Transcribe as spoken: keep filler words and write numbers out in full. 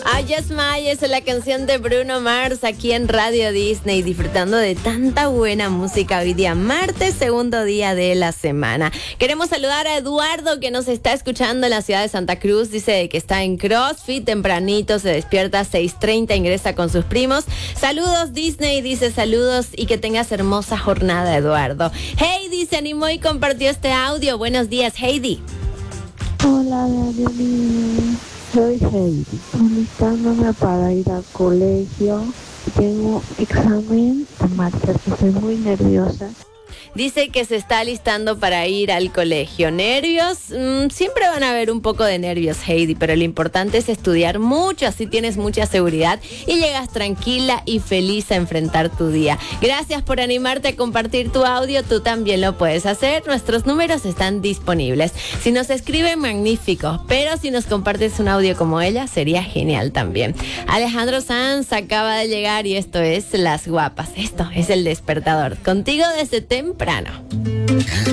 I Just Smile es la canción de Bruno Mars aquí en Radio Disney, disfrutando de tanta buena música hoy día, martes, segundo día de la semana. Queremos saludar a Eduardo, que nos está escuchando en la ciudad de Santa Cruz. Dice que está en CrossFit, tempranito, se despierta a seis treinta, ingresa con sus primos. Saludos Disney, dice saludos y que tengas hermosa jornada, Eduardo. Heidi se animó y compartió este audio. Buenos días, Heidi. Hola, Radio Disney. Soy Heidi, alistándome para ir al colegio. Tengo examen de marcha, que estoy muy nerviosa. Dice que se está alistando para ir al colegio. ¿Nervios? Mm, siempre van a haber un poco de nervios, Heidi, pero lo importante es estudiar mucho, así tienes mucha seguridad y llegas tranquila y feliz a enfrentar tu día. Gracias por animarte a compartir tu audio, tú también lo puedes hacer. Nuestros números están disponibles. Si nos escriben, magnífico, pero si nos compartes un audio como ella, sería genial también. Alejandro Sanz acaba de llegar y esto es Las Guapas. Esto es El Despertador. Contigo desde temprano.